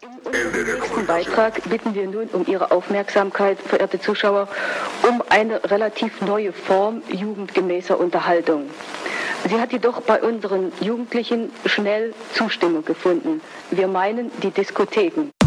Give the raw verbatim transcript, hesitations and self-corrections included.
In unserem nächsten Beitrag bitten wir nun um Ihre Aufmerksamkeit, verehrte Zuschauer, um eine relativ neue Form jugendgemäßer Unterhaltung. Sie hat jedoch bei unseren Jugendlichen schnell Zustimmung gefunden. Wir meinen die Diskotheken.